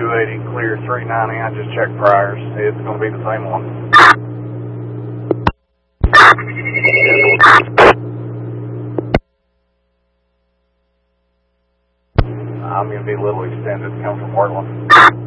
280, clear 390. I just checked priors. It's going to be the same one. I'm going to be a little extended. Come from Portland.